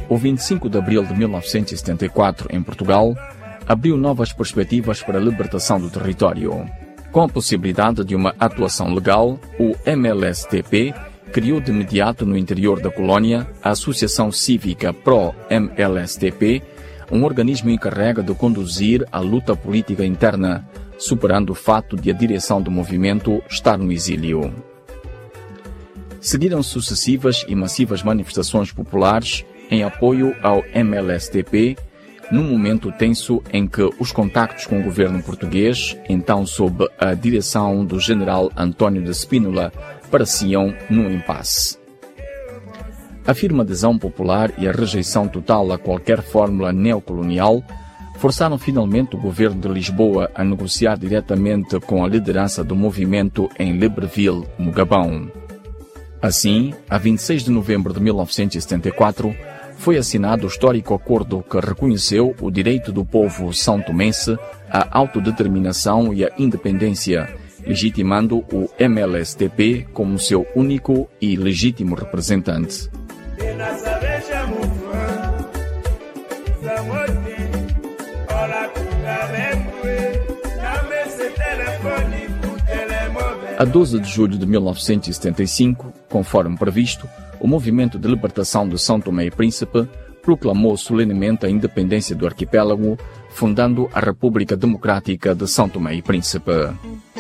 o 25 de abril de 1974, em Portugal, abriu novas perspectivas para a libertação do território. Com a possibilidade de uma atuação legal, o MLSTP criou de imediato no interior da colónia a Associação Cívica Pro-MLSTP, um organismo encarregue de conduzir a luta política interna, superando o fato de a direção do movimento estar no exílio. Seguiram sucessivas e massivas manifestações populares em apoio ao MLSTP, num momento tenso em que os contactos com o governo português, então sob a direção do general António de Spínola, pareciam num impasse. A firme adesão popular e a rejeição total a qualquer fórmula neocolonial forçaram finalmente o governo de Lisboa a negociar diretamente com a liderança do movimento em Libreville, no Gabão. Assim, a 26 de novembro de 1974, foi assinado o histórico acordo que reconheceu o direito do povo são-tomense à autodeterminação e à independência, legitimando o MLSTP como seu único e legítimo representante. A 12 de julho de 1975, conforme previsto, o Movimento de Libertação de São Tomé e Príncipe proclamou solenemente a independência do arquipélago, fundando a República Democrática de São Tomé e Príncipe.